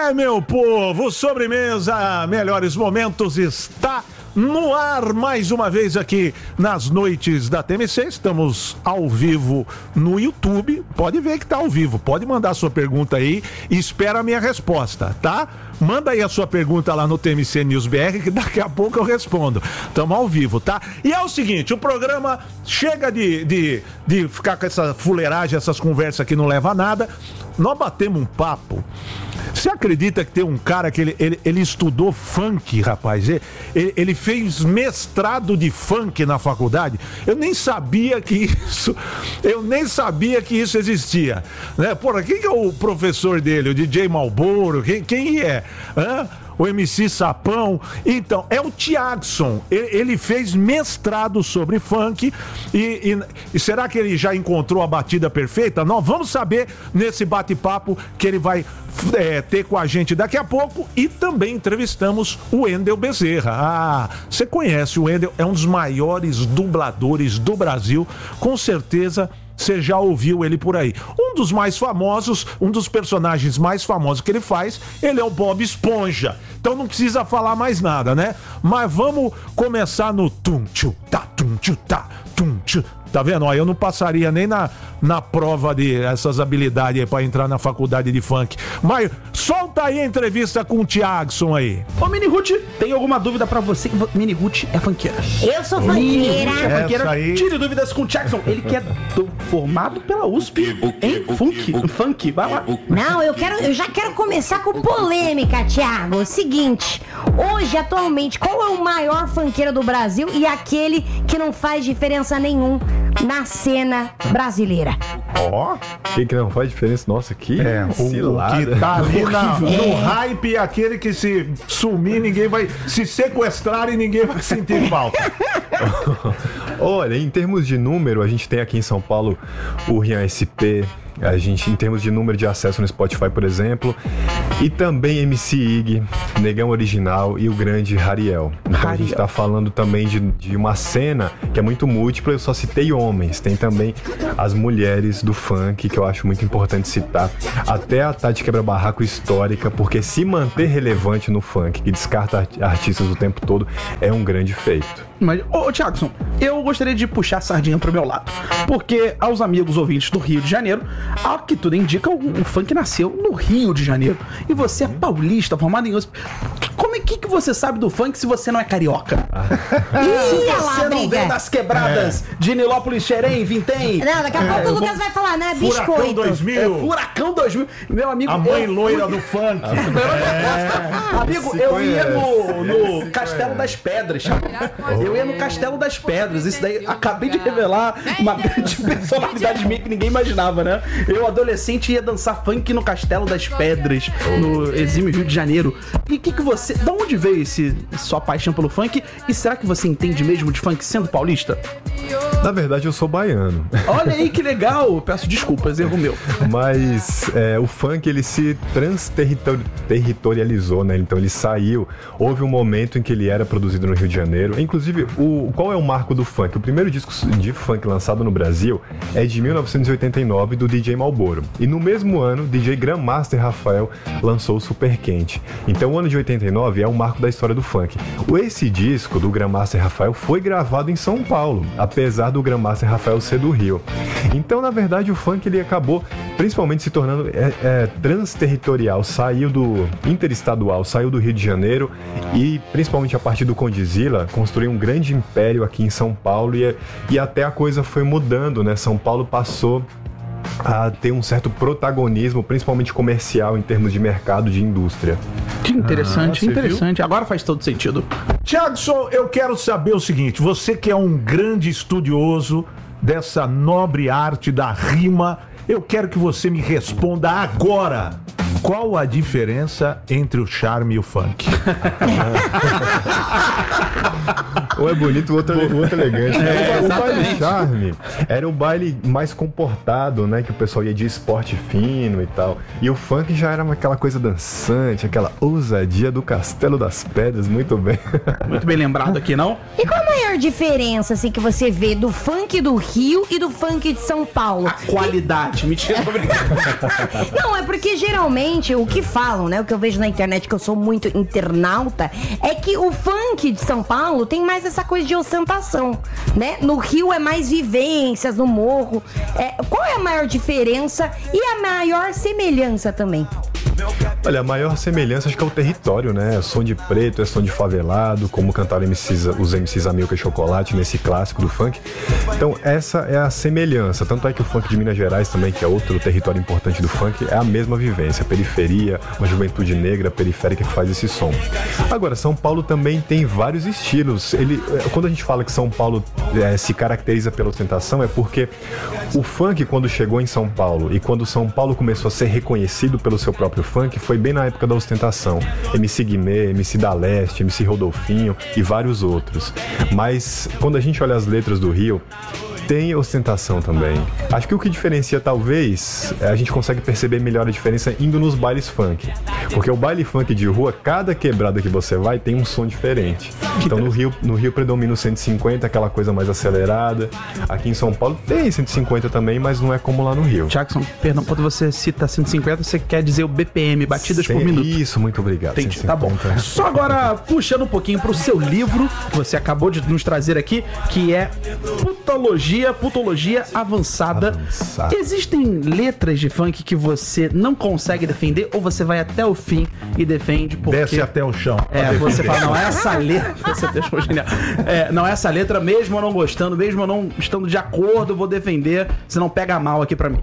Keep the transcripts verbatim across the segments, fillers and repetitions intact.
É, meu povo, Sobremesa Melhores Momentos está no ar mais uma vez aqui nas noites da T M C. Estamos ao vivo no YouTube. Pode ver que tá ao vivo. Pode mandar sua pergunta aí e espera a minha resposta, tá? Manda aí a sua pergunta lá no T M C News B R que daqui a pouco eu respondo. Tamo ao vivo, tá? E é o seguinte, o programa chega de, de, de ficar com essa fuleiragem, essas conversas que não leva a nada. Nós batemos um papo. Você acredita que tem um cara que ele, ele, ele estudou funk, rapaz? Ele, ele fez mestrado de funk na faculdade. Eu nem sabia que isso... Eu nem sabia que isso existia. Né? Porra, quem que é o professor dele? O D J Malboro? Quem, quem é? Hã? O M C Sapão. Então, é o Thiagson. Ele fez mestrado sobre funk e, e, e será que ele já encontrou a batida perfeita? Nós vamos saber nesse bate-papo que ele vai é, ter com a gente daqui a pouco. E também entrevistamos o Wendel Bezerra. Ah, você conhece o Wendel, é um dos maiores dubladores do Brasil, com certeza. Você já ouviu ele por aí. Um dos mais famosos, um dos personagens mais famosos que ele faz, ele é o Bob Esponja. Então não precisa falar mais nada, né? Mas vamos começar no tum-tchu-tá, tum-tchu-tá, tum-tchu. Tá vendo? Ó, eu não passaria nem na, na prova de essas habilidades aí pra entrar na faculdade de funk. Mas solta aí a entrevista com o Thiagson aí. Ô, Mini Ruth, tem alguma dúvida pra você? Mini Ruth é funkeira. Eu sou funkeira. É funkeira. Aí... Tire dúvidas com o Thiagson. Ele que é do, formado pela U S P em funk. Funk, vai lá. Não, eu quero, eu já quero começar com polêmica, Thiago. O seguinte, hoje, atualmente, qual é o maior funkeiro do Brasil e aquele que não faz diferença nenhum na cena brasileira? Ó, oh, que, que não faz diferença? Nossa, que é, cilada. O que tá ali na, no é. hype, aquele que se sumir, ninguém vai se sequestrar e ninguém vai sentir falta. Olha, em termos de número, a gente tem aqui em São Paulo o Rian S P. A gente, em termos de número de acesso no Spotify, por exemplo, e também M C Ig, Negão Original e o grande Hariel. Então Hariel. A gente tá falando também de, de uma cena que é muito múltipla. Eu só citei homens, tem também as mulheres do funk, que eu acho muito importante citar. Até a Tati Quebra-Barraco histórica, porque se manter relevante no funk, que descarta artistas o tempo todo, é um grande feito. Mas, ô, ô Thiagson, eu gostaria de puxar a sardinha pro meu lado, porque aos amigos ouvintes do Rio de Janeiro, ao que tudo indica, o, o funk nasceu no Rio de Janeiro. E você é paulista, formado em U S P. Como é que, que você sabe do funk se você não é carioca? Ah. E se você lá, não vem das quebradas é. de Nilópolis, Xerém, Vintém? Não, daqui a é. pouco o Lucas vai falar, né? Biscoito. Furacão dois mil. É, Furacão dois mil. Meu amigo... A mãe eu... loira do funk. É. Amigo, eu ia no, no Castelo das Pedras. Eu ia no Castelo das Pedras. Isso daí, acabei de revelar uma grande personalidade minha que ninguém imaginava, né? Eu, adolescente, ia dançar funk no Castelo das Pedras, no exímio Rio de Janeiro. E o que que você... De onde veio esse, sua paixão pelo funk? E será que você entende mesmo de funk sendo paulista? Na verdade, eu sou baiano. Olha aí que legal. Peço desculpas, erro meu. Mas é, o funk, ele se transterritorializou, né? Então ele saiu. Houve um momento em que ele era produzido no Rio de Janeiro. Inclusive, o, qual é o marco do funk? O primeiro disco de funk lançado no Brasil é de mil novecentos e oitenta e nove, do D J Malboro. E no mesmo ano, D J Grandmaster Rafael lançou o Super Quente. Então o ano de oitenta e nove é o marco da história do funk. Esse disco do Grandmaster Rafael foi gravado em São Paulo, apesar do Grandmaster Rafael ser do Rio. Então, na verdade, o funk ele acabou principalmente se tornando é, é, transterritorial, saiu do interestadual, saiu do Rio de Janeiro e, principalmente a partir do Condzilla, construiu um grande império aqui em São Paulo e, e até a coisa foi mudando, né? São Paulo passou a ter um certo protagonismo, principalmente comercial, em termos de mercado, de indústria. Que interessante, ah, interessante. Viu? Agora faz todo sentido. Thiagson, eu quero saber o seguinte, você que é um grande estudioso dessa nobre arte da rima, eu quero que você me responda agora. Qual a diferença entre o charme e o funk? Um é bonito, o outro, o outro é elegante. É, o baile charme era o baile mais comportado, né? Que o pessoal ia de esporte fino e tal. E o funk já era aquela coisa dançante, aquela ousadia do Castelo das Pedras, muito bem. Muito bem lembrado aqui, não? E qual a maior maior diferença, assim, que você vê do funk do Rio e do funk de São Paulo? A qualidade, mentira, obrigado. Não, é porque geralmente o que falam, né? O que eu vejo na internet, que eu sou muito internauta, é que o funk de São Paulo tem mais essa coisa de ostentação, né? No Rio é mais vivências, no morro. É, qual é a maior diferença e a maior semelhança também? Olha, a maior semelhança acho que é o território, né? É som de preto, é som de favelado, como cantaram M Cs, os M Cs Amilca e Chocolate nesse clássico do funk. Então essa é a semelhança, tanto é que o funk de Minas Gerais também, que é outro território importante do funk, é a mesma vivência, periferia, uma juventude negra periférica que faz esse som. Agora, São Paulo também tem vários estilos. Ele, quando a gente fala que São Paulo é, se caracteriza pela ostentação, é porque o funk, quando chegou em São Paulo e quando São Paulo começou a ser reconhecido pelo seu próprio funk, foi bem na época da ostentação. M C Guimê, M C da Leste, M C Rodolfinho e vários outros. Mas quando a gente olha as letras do Rio, tem ostentação também. Acho que o que diferencia, talvez, a gente consegue perceber melhor a diferença indo nos bailes funk. Porque o baile funk de rua, cada quebrada que você vai tem um som diferente. Então no Rio, no Rio predomina o cento e cinquenta, aquela coisa mais acelerada. Aqui em São Paulo tem cento e cinquenta também, mas não é como lá no Rio. Jackson, perdão, quando você cita cento e cinquenta, você quer dizer o B P M, batidas Sem, por minuto. Isso, muito obrigado. Entendi, tá bom. Só agora, puxando um pouquinho pro seu livro, que você acabou de nos trazer aqui, que é Putologia, Putologia Avançada. Avançada. Existem letras de funk que você não consegue defender ou você vai até o fim e defende porque... Desce até o chão. É, você fala, não, essa letra... Você deixou genial. É, não, essa letra, mesmo eu não gostando, mesmo eu não estando de acordo, eu vou defender, você não pega mal aqui pra mim.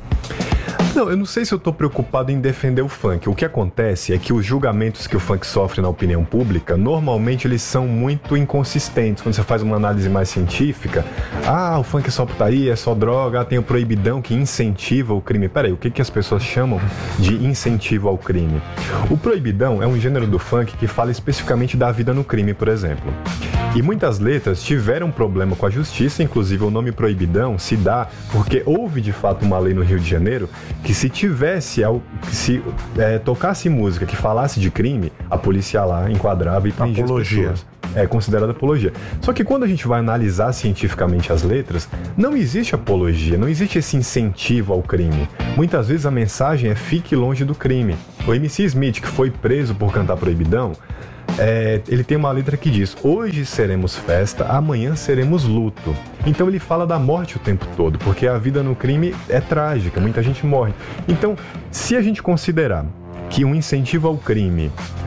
Não, eu não sei se eu tô preocupado em defender o funk. O que acontece é que os julgamentos que o funk sofre na opinião pública, normalmente eles são muito inconsistentes. Quando você faz uma análise mais científica, ah, o funk é só putaria, é só droga, ah, tem o proibidão que incentiva o crime. Peraí, o que, que as pessoas chamam de incentivo ao crime? O proibidão é um gênero do funk que fala especificamente da vida no crime, por exemplo. E muitas letras tiveram problema com a justiça, inclusive o nome proibidão se dá porque houve de fato uma lei no Rio de Janeiro que se tivesse, que se é, tocasse música que falasse de crime, a polícia ia lá, enquadrava e prendia as pessoas. É considerada apologia. Só que quando a gente vai analisar cientificamente as letras, não existe apologia, não existe esse incentivo ao crime. Muitas vezes a mensagem é fique longe do crime. O M C Smith, que foi preso por cantar proibidão, É, ele tem uma letra que diz: hoje seremos festa, amanhã seremos luto. Então ele fala da morte o tempo todo, porque a vida no crime é trágica, muita gente morre. Então, se a gente considerar que um incentivo ao crime,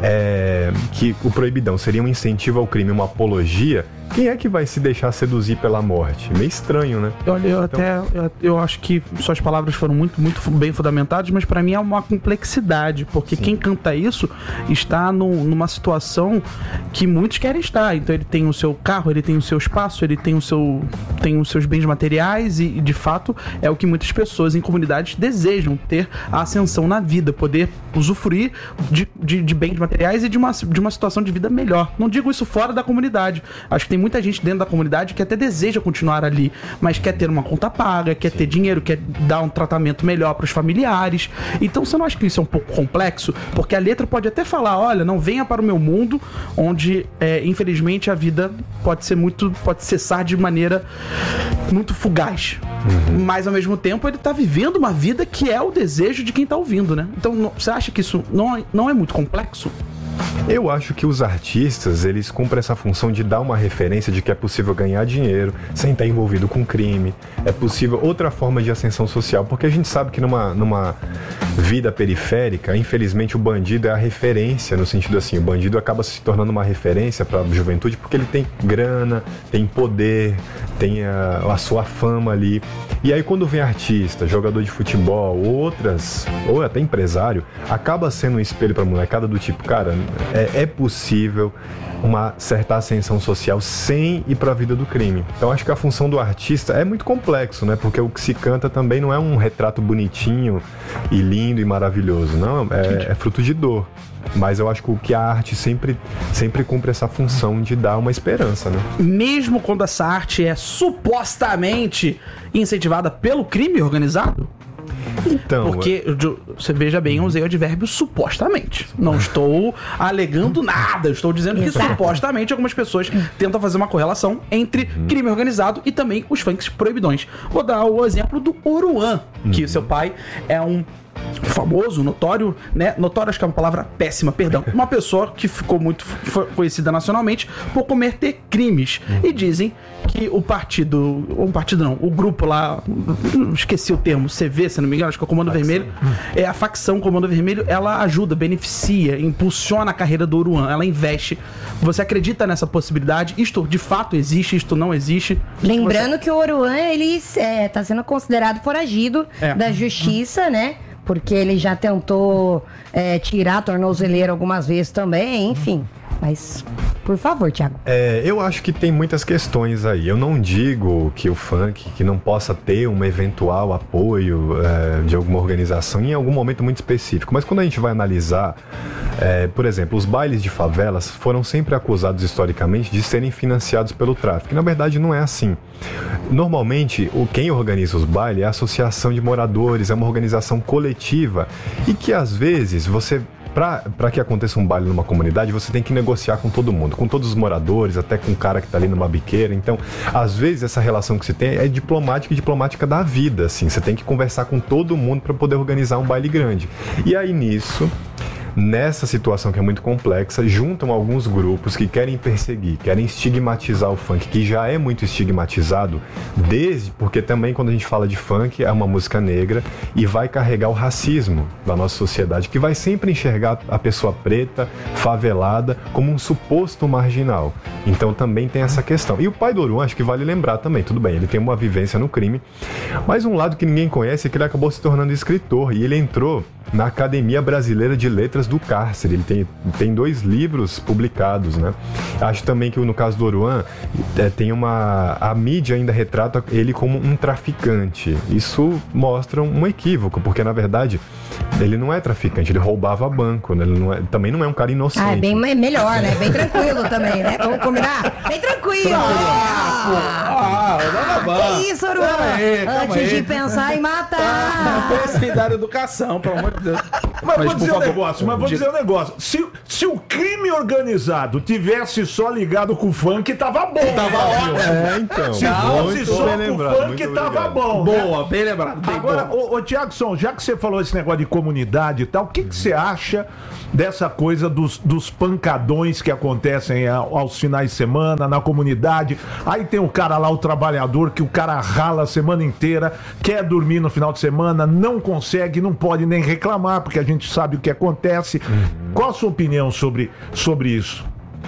é, que o proibidão seria um incentivo ao crime, uma apologia, quem é que vai se deixar seduzir pela morte? Meio estranho, né? Olha, eu então... até eu, eu acho que suas palavras foram muito, muito bem fundamentadas, mas pra mim é uma complexidade, porque Sim. quem canta isso está no, numa situação que muitos querem estar. Então ele tem o seu carro, ele tem o seu espaço, ele tem, o seu, tem os seus bens materiais e, e de fato é o que muitas pessoas em comunidades desejam, ter a ascensão na vida, poder usufruir de, de, de bens materiais e de uma, de uma situação de vida melhor. Não digo isso fora da comunidade. Acho que tem muita gente dentro da comunidade que até deseja continuar ali, mas quer ter uma conta paga, quer Sim. ter dinheiro, quer dar um tratamento melhor para os familiares. Então você não acha que isso é um pouco complexo? Porque a letra pode até falar, olha, não venha para o meu mundo, onde é, infelizmente a vida pode ser muito, pode cessar de maneira muito fugaz. Uhum. Mas ao mesmo tempo ele está vivendo uma vida que é o desejo de quem está ouvindo, né? Então não, você acha que isso não, não é muito complexo? Eu acho que os artistas, eles cumprem essa função de dar uma referência de que é possível ganhar dinheiro sem estar envolvido com crime, é possível outra forma de ascensão social, porque a gente sabe que numa, numa vida periférica, infelizmente o bandido é a referência, no sentido assim, o bandido acaba se tornando uma referência para a juventude porque ele tem grana, tem poder, tem a, a sua fama ali. E aí quando vem artista, jogador de futebol, outras, ou até empresário, acaba sendo um espelho para a molecada do tipo, cara, É, é possível uma certa ascensão social sem ir para a vida do crime. Então acho que a função do artista é muito complexo, né? Porque o que se canta também não é um retrato bonitinho e lindo e maravilhoso, não, é, é fruto de dor. Mas eu acho que o que a arte sempre, sempre cumpre essa função de dar uma esperança, né? Mesmo quando essa arte é supostamente incentivada pelo crime organizado? Então, Porque, eu- você veja bem, eu usei o advérbio supostamente. Não estou alegando nada. Eu estou dizendo que Exato. supostamente algumas pessoas tentam fazer uma correlação entre crime organizado e também os funks proibidões. Vou dar o exemplo do Oruan, que seu pai é um famoso, notório, né? Notório acho que é uma palavra péssima, perdão. Uma pessoa que ficou muito f- conhecida nacionalmente por cometer crimes. E dizem que o partido, o partido não, o grupo lá, esqueci o termo, C V, se não me engano, acho que é o Comando Vermelho, é a facção Comando Vermelho, ela ajuda, beneficia, impulsiona a carreira do Oruan, ela investe. Você acredita nessa possibilidade? Isto de fato existe, isto não existe? Lembrando que o Oruan, ele é, tá sendo considerado foragido É. da justiça, né? Porque ele já tentou é, tirar a tornozeleira algumas vezes também, enfim. Mas, por favor, Thiago. É, eu acho que tem muitas questões aí. Eu não digo que o funk que não possa ter um eventual apoio é, de alguma organização em algum momento muito específico, mas quando a gente vai analisar, é, por exemplo, os bailes de favelas foram sempre acusados historicamente de serem financiados pelo tráfico. E, na verdade, não é assim. Normalmente, o, quem organiza os bailes é a associação de moradores, é uma organização coletiva e que, às vezes, você... Para que aconteça um baile numa comunidade, você tem que negociar com todo mundo, com todos os moradores, até com o cara que tá ali numa biqueira. Então, às vezes, essa relação que você tem é diplomática e diplomática da vida, assim. Você tem que conversar com todo mundo para poder organizar um baile grande. E aí, nisso... Nessa situação que é muito complexa, juntam alguns grupos que querem perseguir, querem estigmatizar o funk, que já é muito estigmatizado, desde porque também quando a gente fala de funk é uma música negra e vai carregar o racismo da nossa sociedade, que vai sempre enxergar a pessoa preta, favelada, como um suposto marginal. Então também tem essa questão. E o pai do Oruan, acho que vale lembrar também, tudo bem, ele tem uma vivência no crime, mas um lado que ninguém conhece é que ele acabou se tornando escritor e ele entrou na Academia Brasileira de Letras do Cárcere. Ele tem, tem dois livros publicados, né? Acho também que no caso do Oruan, é, tem uma... A mídia ainda retrata ele como um traficante. Isso mostra um equívoco, porque na verdade ele não é traficante, ele roubava banco, né? Ele não é, também não é um cara inocente. Ah, é bem me- melhor, né? Bem tranquilo também, né? Vamos combinar? Bem tranquilo! Ah, ah, Que isso, Oruan? Pera aí, calma Antes aí. de pensar em matar! Pensa em dar educação, pelo amor de Deus. Mas, vou por dizer um favor, negócio, mas vou diga. dizer um negócio. Se, se o crime organizado tivesse só ligado com o funk, tava bom. Tava ótimo. É, então. Se fosse muito só bem com o lembrado, funk, muito tava obrigado. bom. né? Boa, bem lembrado. Bem Agora, boa. ô, ô Tiagson, já que você falou esse negócio de comunidade e tal, o que, que você acha dessa coisa dos, dos pancadões que acontecem ao- aos finais de semana, na comunidade? Aí tem o cara lá, o trabalhador, que o cara rala a semana inteira, quer dormir no final de semana, não consegue, não pode nem reclamar, porque a gente sabe o que acontece. Qual a sua opinião sobre, sobre isso?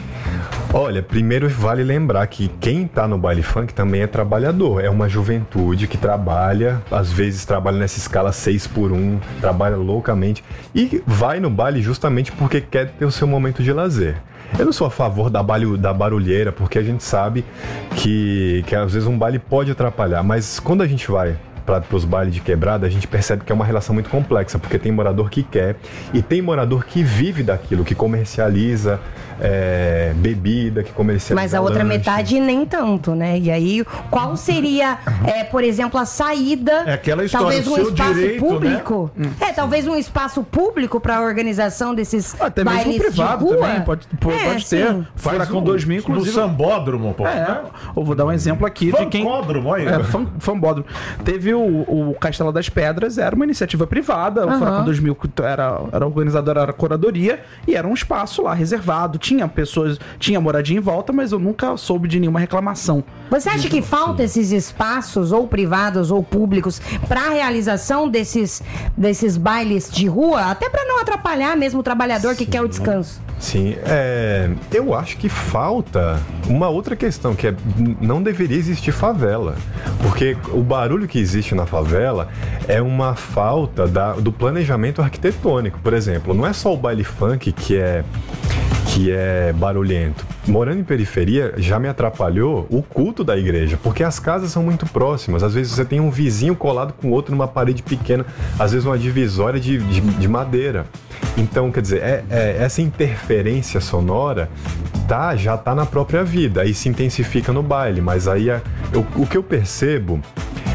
Olha, primeiro vale lembrar que quem tá no baile funk também é trabalhador. É uma juventude que trabalha, às vezes trabalha nessa escala seis por um, trabalha loucamente e vai no baile justamente porque quer ter o seu momento de lazer. Eu não sou a favor da, baile, da barulheira, porque a gente sabe que, que às vezes um baile pode atrapalhar, mas quando a gente vai para os bailes de quebrada, a gente percebe que é uma relação muito complexa, porque tem morador que quer e tem morador que vive daquilo, que comercializa é, bebida, que comercializa Mas a outra lanche. metade nem tanto, né? E aí, qual seria, é, por exemplo, a saída? É aquela história, talvez um seu espaço direito, público. É, talvez um espaço público para a organização desses Até mesmo bailes privado de rua. também, pode, pode, É, pode ter. sim. Furacão um- dois mil, No inclusive. sambódromo, pô. É, eu vou dar um exemplo aqui de quem... Funkódromo, aí. É, fan, fanbódromo. Teve o, o Castelo das Pedras, era uma iniciativa privada, o Aham. Furacão dois mil era, era organizador, era curadoria, e era um espaço lá reservado. Tinha pessoas, tinha moradia em volta, mas eu nunca soube de nenhuma reclamação. Você acha que falta esses espaços, ou privados ou públicos, para a realização desses, desses bailes de rua? Até para não atrapalhar mesmo o trabalhador que quer o descanso. Sim, é, eu acho que falta uma outra questão, que é n- não deveria existir favela, porque o barulho que existe na favela é uma falta da- do planejamento arquitetônico. Por exemplo, não é só o baile funk que é que é barulhento. Morando em periferia, já me atrapalhou o culto da igreja, porque as casas são muito próximas. Às vezes você tem um vizinho colado com outro numa parede pequena, às vezes uma divisória de, de, de madeira. Então, quer dizer, é, é, essa interferência sonora tá, já tá na própria vida, aí se intensifica no baile, mas aí é- eu- o que eu percebo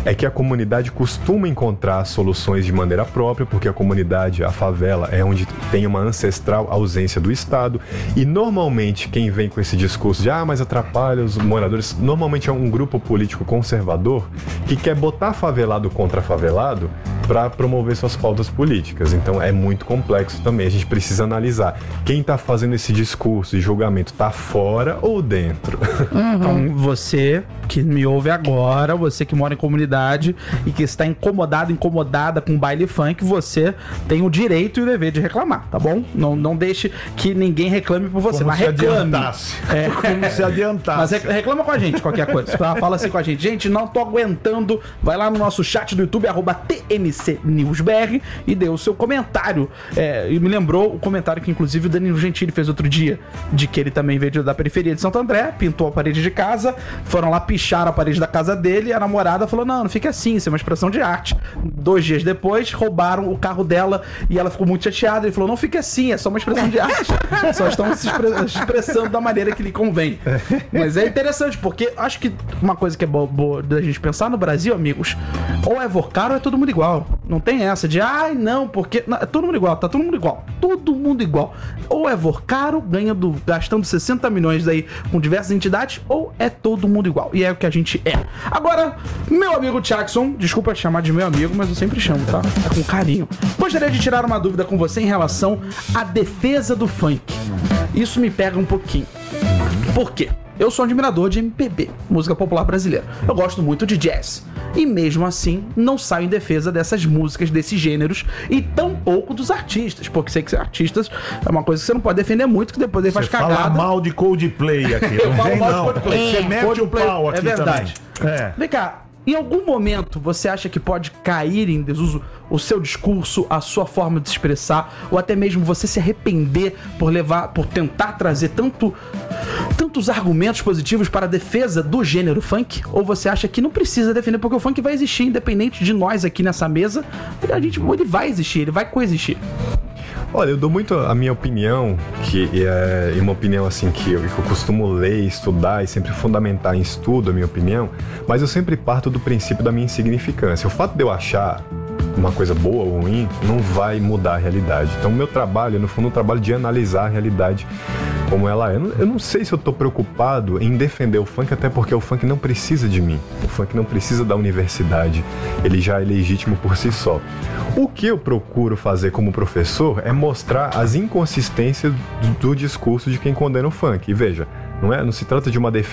é que a comunidade costuma encontrar soluções de maneira própria, porque a comunidade, a favela, é onde tem uma ancestral ausência do Estado, e normalmente quem vem com esse discurso de ah, mas atrapalha os moradores, normalmente é um grupo político conservador que quer botar favelado contra favelado para promover suas pautas políticas. Então é muito complexo também, a gente precisa analisar quem está fazendo esse discurso de julgamento, está fora ou dentro. Uhum. Então você que me ouve agora, você que mora em comunidade e que está incomodado, incomodada com baile funk, você tem o direito e o dever de reclamar, tá bom? Não, não deixe que ninguém reclame por você, Como mas se reclame. Adiantasse. É. Como se adiantasse. Mas reclama com a gente, qualquer coisa. Fala assim com a gente. Gente, não tô aguentando. Vai lá no nosso chat do YouTube, arroba T M C News B R, e dê o seu comentário. É, e me lembrou o comentário que, inclusive, o Danilo Gentili fez outro dia, de que ele também veio da periferia de Santo André, pintou a parede de casa, foram lá, picharam a parede da casa dele, e a namorada falou, não, não fica assim, isso é uma expressão de arte. Dois dias depois, roubaram o carro dela, e ela ficou muito chateada. Ele falou, não fica assim, é só uma expressão de arte. Só estão se expressando da maneira que lhe convém. Mas é interessante, porque acho que uma coisa que é boa, boa da gente pensar no Brasil, amigos, ou é Vorcar ou é todo mundo igual. Não tem essa de, ai, não, porque... Não, é todo mundo igual, tá todo mundo igual. Todo mundo igual. Ou é Vorcaro, ganhando, gastando sessenta milhões daí com diversas entidades, ou é todo mundo igual. E é o que a gente é. Agora, meu amigo Jackson, desculpa te chamar de meu amigo, mas eu sempre chamo, tá? É com carinho. Gostaria de tirar uma dúvida com você em relação à defesa do funk. Isso me pega um pouquinho. Por quê? Eu sou um admirador de M P B, música popular brasileira. Eu gosto muito de jazz. E mesmo assim, não saio em defesa dessas músicas, desses gêneros, e tampouco dos artistas. Porque sei que artistas é uma coisa que você não pode defender muito, que depois ele faz cagada. Fala mal de Coldplay aqui, não vem não. Você mete o pau aqui também. É verdade. É. Vem cá. Em algum momento você acha que pode cair em desuso o seu discurso, a sua forma de se expressar, ou até mesmo você se arrepender por levar, por tentar trazer tanto, tantos argumentos positivos para a defesa do gênero funk? Ou você acha que não precisa defender porque o funk vai existir, independente de nós aqui nessa mesa, a gente, ele vai existir, ele vai coexistir? Olha, eu dou muito a minha opinião, que é uma opinião assim que eu, que eu costumo ler, estudar e sempre fundamentar em estudo a minha opinião, mas eu sempre parto do princípio da minha insignificância. O fato de eu achar uma coisa boa ou ruim não vai mudar a realidade. Então o meu trabalho, no fundo, é um trabalho de analisar a realidade como ela é. Eu não, eu não sei se eu tô preocupado em defender o funk, até porque o funk não precisa de mim. O funk não precisa da universidade. Ele já é legítimo por si só. O que eu procuro fazer como professor é mostrar as inconsistências do, do discurso de quem condena o funk. E veja, não, é, não se trata de uma defesa